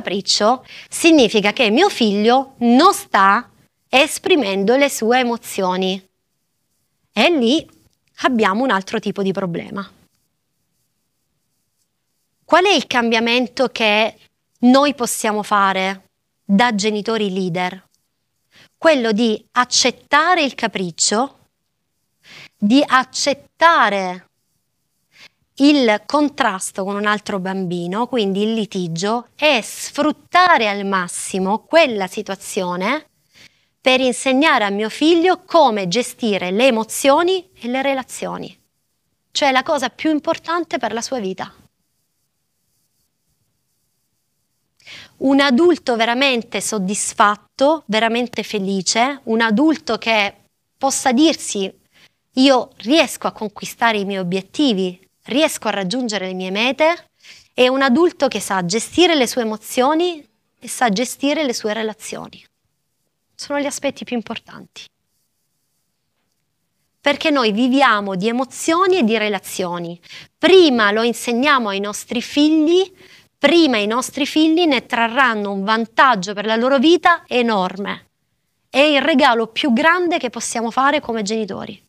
capriccio, significa che mio figlio non sta esprimendo le sue emozioni. E lì abbiamo un altro tipo di problema. Qual è il cambiamento che noi possiamo fare da genitori leader? Quello di accettare il capriccio, di accettare il contrasto con un altro bambino, quindi il litigio, e sfruttare al massimo quella situazione per insegnare a mio figlio come gestire le emozioni e le relazioni, cioè la cosa più importante per la sua vita. Un adulto veramente soddisfatto, veramente felice, un adulto che possa dirsi: io riesco a conquistare i miei obiettivi, riesco a raggiungere le mie mete, è un adulto che sa gestire le sue emozioni e sa gestire le sue relazioni. Sono gli aspetti più importanti. Perché noi viviamo di emozioni e di relazioni. Prima lo insegniamo ai nostri figli, prima i nostri figli ne trarranno un vantaggio per la loro vita enorme. È il regalo più grande che possiamo fare come genitori.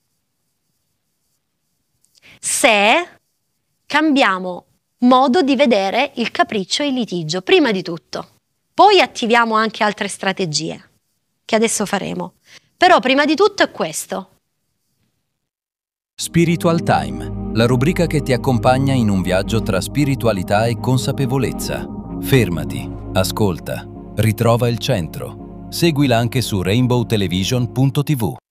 Se cambiamo modo di vedere il capriccio e il litigio, prima di tutto. Poi attiviamo anche altre strategie, che adesso faremo. Però prima di tutto è questo. Spiritual Time, la rubrica che ti accompagna in un viaggio tra spiritualità e consapevolezza. Fermati, ascolta, ritrova il centro. Seguila anche su rainbowtelevision.tv.